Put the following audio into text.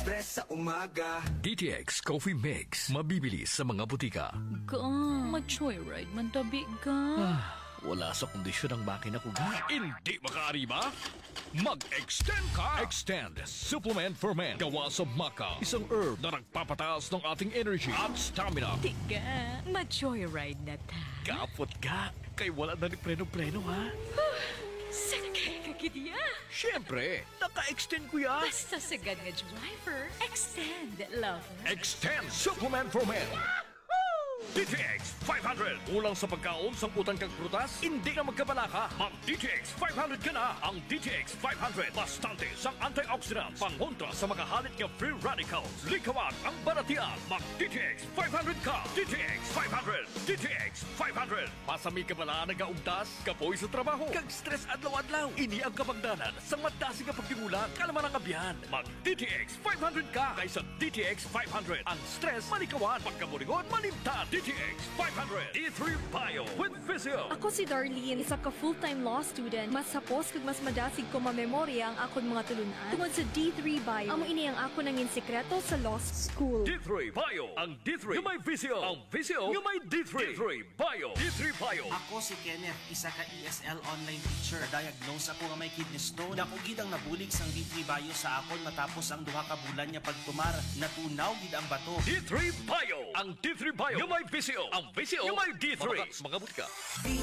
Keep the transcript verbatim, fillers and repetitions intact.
libre sa umaga. D T X Coffee Mix. Mabibili sa mga butika. Ga, mag-joyride man tabi ka. Wala sa kondisyon ang makina ko, ga. Hindi makaari ba? Mag-extend ka! Extend Supplement for Men. Gawa sa maca. Isang herb na nagpapataas ng ating energy at stamina. Tiga, mag-joyride na ta. Kapot, ga. Kay wala na ni preno-preno, ha? Sakay ka kitiya. Siyempre, naka-extend ko ya. Basta sagad nga driver, extend, lover. Extend Supplement for Men. D T X five hundred. Kulang sa pagkaon, sangkutan kang prutas, hindi na magkabalaka. Mag-D T X five hundred ka na. Ang D T X five hundred, bastante sang antioxidants, pangkontra sa makahalit nga free radicals. Likawan ang baratian. Mag-D T X five hundred ka. D T X five hundred. D T X five hundred. Pasami ka bala nagaugtas, kapoy sa trabaho, kag stress adlaw-adlaw. Ini ang kabangdanan sa madasi ka pagtimulat, kalaman ang abyan. Mag-D T X five hundred ka kaysa D T X five hundred. Ang stress malikawan, pagkaburingon malimtan. D T X five hundred. D three Bio with Vizio. Ako si Darlene, isa ka full-time law student. Mas sapos kag mas madasig ko mamemorya ang akon mga tulunan tungod sa D three Bio. Amo ini ang ako nangin sekreto sa law school. D three Bio. Ang D three yung may Vizio. Ang Vizio yung may D three. D three Bio. D three Bio. Ako si Kenneth, isa ka E S L online teacher. Diagnose ako nga may kidney stone. Nakugid ang nabulig sang D three Bio sa akon matapos ang duha ka bulan niya pagtumar. Natunaw gid ang bato. D three Bio. Ang D three Bio yung may Vizio. Ang Vizio yung may D three. Mga butika.